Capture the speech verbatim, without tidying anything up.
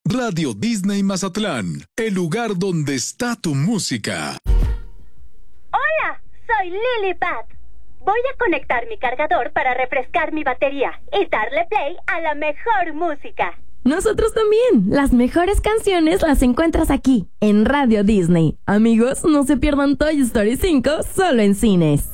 Radio Disney Mazatlán, el lugar donde está tu música. Hola, soy Lilipad. Voy a conectar mi cargador para refrescar mi batería y darle play a la mejor música. Nosotros también. Las mejores canciones las encuentras aquí, en Radio Disney. Amigos, no se pierdan Toy Story cinco solo en cines.